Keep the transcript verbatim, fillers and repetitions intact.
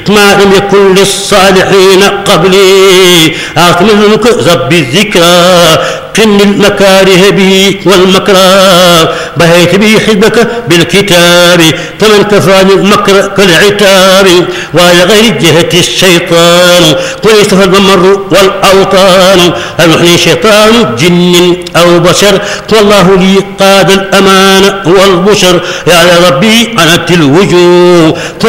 ما لم يكن للصالحين قبلي. أعطني منك ربي الذكرى قن المكاره به والمكره. بهيت به حزبك بالكتاب فمن كفاني المكر كالعتاب. وعلى غير جهة الشيطان قل يصطفى الممر والأوطان. أرحني شيطان جن أو بشر والله لي قاد الأمان والبشر. يا ربي عنت الوجوه